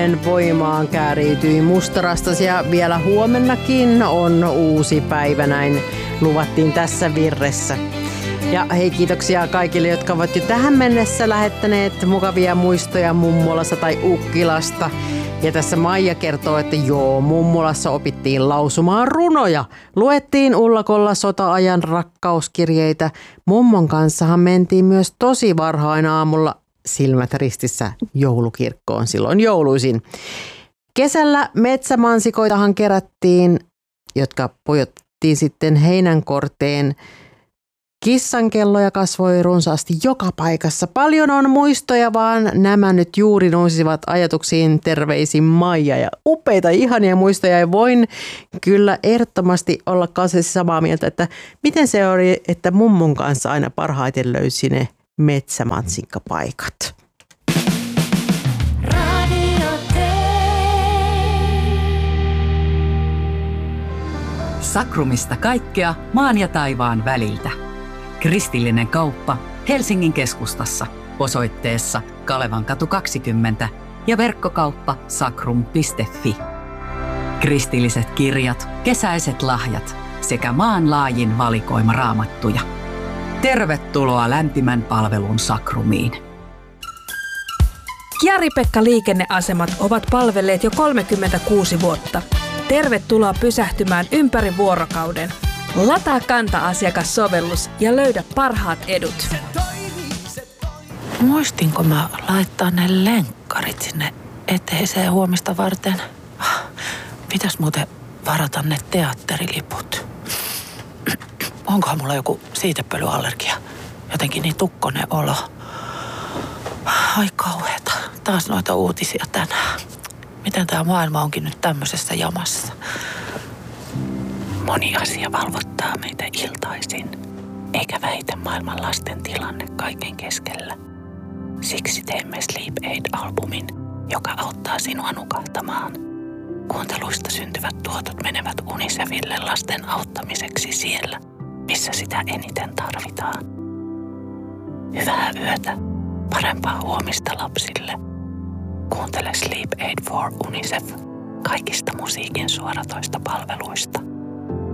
Voimaan kääriytyi mustarastas ja vielä huomennakin on uusi päivä, näin luvattiin tässä virressä. Ja hei, kiitoksia kaikille, jotka ovat jo tähän mennessä lähettäneet mukavia muistoja mummolasta tai Ukkilasta. Ja tässä Maija kertoo, että mummolassa opittiin lausumaan runoja. Luettiin ullakolla sota-ajan rakkauskirjeitä. Mummon kanssahan mentiin myös tosi varhain aamulla silmät ristissä joulukirkkoon silloin jouluisin. Kesällä metsämansikoitahan kerättiin, jotka pojottiin sitten heinänkorteen. Kissankelloja kasvoi runsaasti joka paikassa. Paljon on muistoja, vaan nämä nyt juuri nousivat ajatuksiin. Terveisin Maija, ja upeita, ihania muistoja. Ja voin kyllä ehdottomasti olla kanssasi samaa mieltä, että miten se oli, että mummon kanssa aina parhaiten löysi ne metsämansikkapaikat. Sakrumista kaikkea maan ja taivaan väliltä. Kristillinen kauppa Helsingin keskustassa osoitteessa Kalevankatu 20 ja verkkokauppa sakrum.fi. Kristilliset kirjat, kesäiset lahjat sekä maanlaajin valikoima raamattuja. Tervetuloa lämpimän palvelun Sakrumiin. Kiari-Pekka liikenneasemat ovat palvelleet jo 36 vuotta. Tervetuloa pysähtymään ympäri vuorokauden. Lataa Kanta-asiakassovellus ja löydä parhaat edut. Muistinko mä laittaa ne lenkkarit sinne eteiseen huomista varten? Pitäis muuten varata ne teatteriliput. Onkohan mulla joku siitepölyallergia? Jotenkin niin tukkonen olo. Ai kauheeta. Taas noita uutisia tänään. Miten tää maailma onkin nyt tämmöisessä jamassa? Moni asia valvottaa meitä iltaisin, eikä väitä maailman lasten tilanne kaiken keskellä. Siksi teemme Sleep Aid-albumin, joka auttaa sinua nukahtamaan. Kuunteluista syntyvät tuotot menevät UNICEFille lasten auttamiseksi siellä, missä sitä eniten tarvitaan. Hyvää yötä, parempaa huomista lapsille. Kuuntele Sleep Aid for UNICEF kaikista musiikin suoratoistopalveluista.